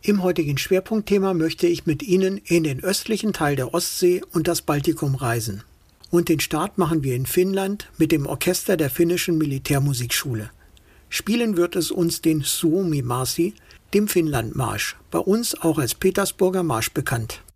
Im heutigen Schwerpunktthema möchte ich mit Ihnen in den östlichen Teil der Ostsee und das Baltikum reisen. Und den Start machen wir in Finnland mit dem Orchester der finnischen Militärmusikschule. Spielen wird es uns den Suomi-Marsi, dem Finnlandmarsch, bei uns auch als Petersburger Marsch bekannt.